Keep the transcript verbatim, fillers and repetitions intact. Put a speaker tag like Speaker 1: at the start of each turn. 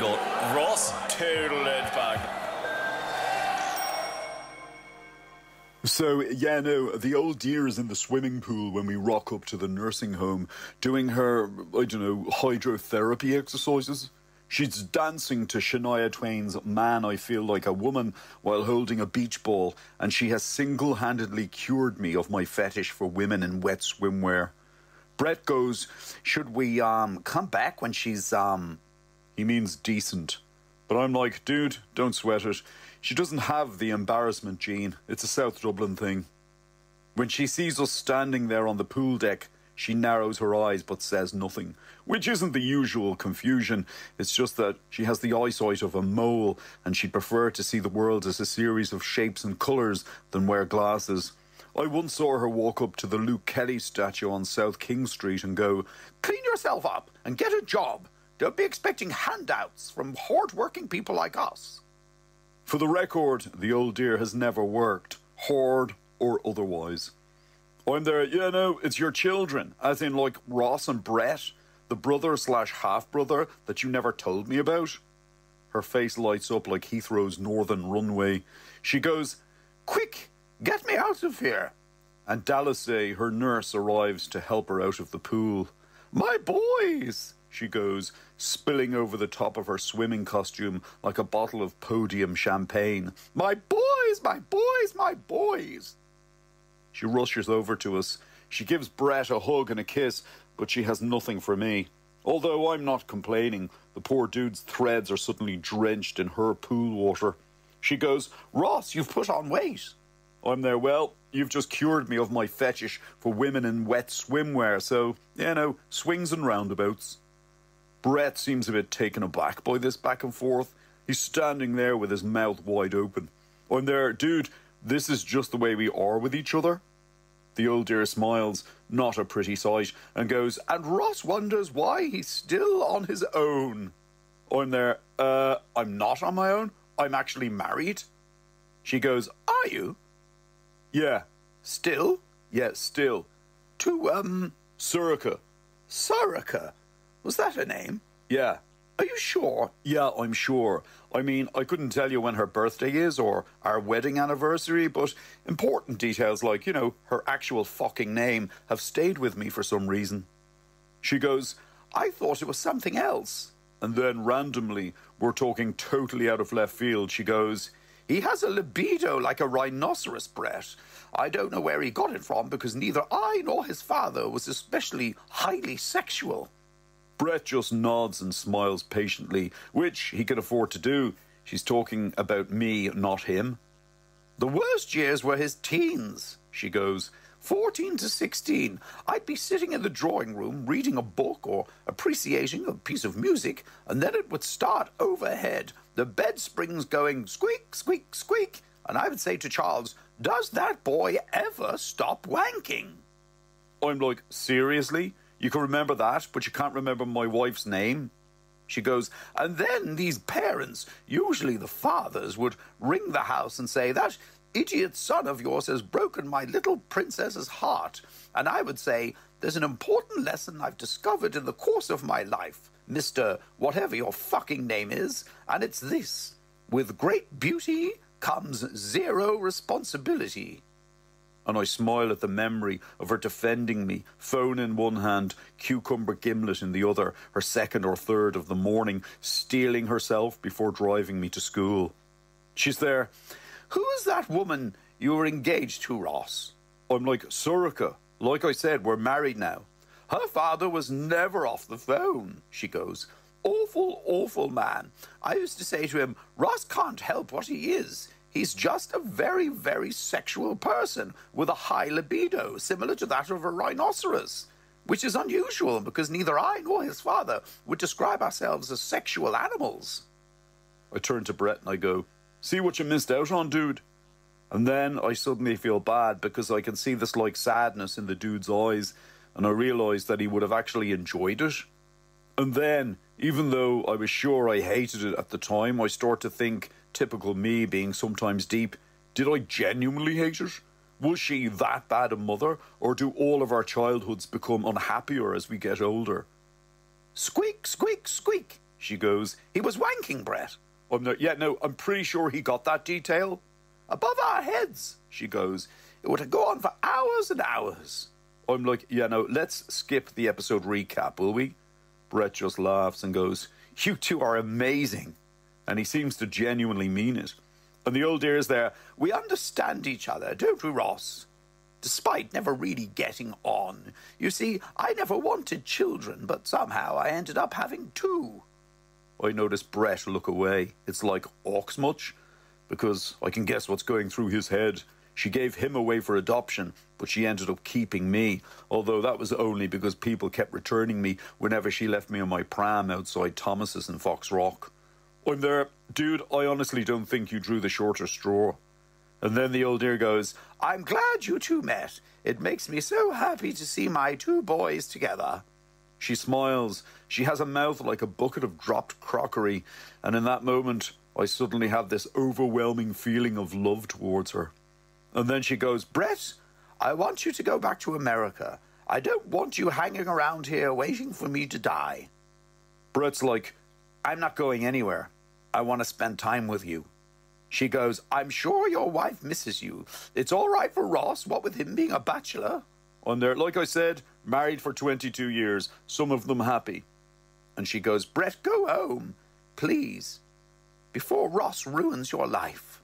Speaker 1: typical Ross total laid back.
Speaker 2: So, yeah, no, the old dear is in the swimming pool when we rock up to the nursing home, doing her, I don't know, hydrotherapy exercises. She's dancing to Shania Twain's Man, I Feel Like a Woman while holding a beach ball, and she has single-handedly cured me of my fetish for women in wet swimwear. Brett goes, should we, um, come back when she's, um... He means decent. But I'm like, dude, don't sweat it. She doesn't have the embarrassment gene. It's a South Dublin thing. When she sees us standing there on the pool deck, she narrows her eyes but says nothing, which isn't the usual confusion. It's just that she has the eyesight of a mole and she'd prefer to see the world as a series of shapes and colours than wear glasses. I once saw her walk up to the Luke Kelly statue on South King Street and go, "Clean yourself up and get a job. Don't be expecting handouts from hard-working people like us." For the record, the old dear has never worked, hard or otherwise. I'm there, yeah, no, it's your children, as in like Ross and Brett, the brother slash half-brother that you never told me about. Her face lights up like Heathrow's northern runway. She goes, "Quick, get me out of here." And Dallasay, her nurse, arrives to help her out of the pool. "My boys," she goes, spilling over the top of her swimming costume like a bottle of podium champagne. "My boys, my boys, my boys." She rushes over to us. She gives Brett a hug and a kiss, but she has nothing for me. Although I'm not complaining, the poor dude's threads are suddenly drenched in her pool water. She goes, "Ross, you've put on weight." I'm there, well, you've just cured me of my fetish for women in wet swimwear, so, you know, swings and roundabouts. Brett seems a bit taken aback by this back and forth. He's standing there with his mouth wide open. I'm there, dude, this is just the way we are with each other. The old dear smiles, not a pretty sight, and goes, "And Ross wonders why he's still on his own." I'm there, uh, I'm not on my own. I'm actually married. She goes, "Are you?" "Yeah." "Still?" "Yeah, still." "To, um, Surica." "Surica? Was that her name?" "Yeah." "Are you sure?" "Yeah, I'm sure. I mean, I couldn't tell you when her birthday is or our wedding anniversary, but important details like, you know, her actual fucking name have stayed with me for some reason." She goes, "I thought it was something else." And then randomly, we're talking totally out of left field, she goes, "He has a libido like a rhinoceros, Brett. I don't know where he got it from because neither I nor his father was especially highly sexual." Brett just nods and smiles patiently, which he could afford to do. She's talking about me, not him. "The worst years were his teens," she goes. fourteen to sixteen. I'd be sitting in the drawing room reading a book or appreciating a piece of music, and then it would start overhead, the bed springs going squeak, squeak, squeak, and I would say to Charles, "Does that boy ever stop wanking?" I'm like, "Seriously? You can remember that, but you can't remember my wife's name?" She goes, "And then these parents, usually the fathers, would ring the house and say, 'That idiot son of yours has broken my little princess's heart.' And I would say, 'There's an important lesson I've discovered in the course of my life, Mister whatever your fucking name is, and it's this. With great beauty comes zero responsibility.'" And I smile at the memory of her defending me, phone in one hand, cucumber gimlet in the other, her second or third of the morning, steeling herself before driving me to school. She's there. "Who is that woman you were engaged to, Ross?" I'm like, "Surica. Like I said, we're married now." "Her father was never off the phone," she goes. "Awful, awful man. I used to say to him, 'Ross can't help what he is. He's just a very, very sexual person with a high libido, similar to that of a rhinoceros,' which is unusual because neither I nor his father would describe ourselves as sexual animals." I turn to Brett and I go, "See what you missed out on, dude?" And then I suddenly feel bad because I can see this like sadness in the dude's eyes, and I realise that he would have actually enjoyed it. And then, even though I was sure I hated it at the time, I start to think, typical me being sometimes deep, did I genuinely hate it? Was she that bad a mother, or do all of our childhoods become unhappier as we get older? "Squeak, squeak, squeak," She goes, he was wanking, Brett. I'm like, yeah, no, I'm pretty sure he got that detail. Above our heads, she goes. It would have gone on for hours and hours. I'm like, yeah, no, let's skip the episode recap, will we? Brett just laughs and goes, you two are amazing. And he seems to genuinely mean it. And the old dear's there, we understand each other, don't we, Ross? Despite never really getting on. You see, I never wanted children, but somehow I ended up having two. I notice Brett look away. It's like Oxmuch, because I can guess what's going through his head. She gave him away for adoption, but she ended up keeping me, although that was only because people kept returning me whenever she left me on my pram outside Thomas's in Fox Rock. I'm there, dude, I honestly don't think you drew the shorter straw. And then the old dear goes, I'm glad you two met. It makes me so happy to see my two boys together. She smiles. She has a mouth like a bucket of dropped crockery, and in that moment, I suddenly have this overwhelming feeling of love towards her. And then she goes, Brett, I want you to go back to America. I don't want you hanging around here waiting for me to die. Brett's like, I'm not going anywhere. I want to spend time with you. She goes, I'm sure your wife misses you. It's all right for Ross, what with him being a bachelor. I'm there, like I said, married for twenty-two years, some of them happy. And she goes, Brett, go home, please, before Ross ruins your life.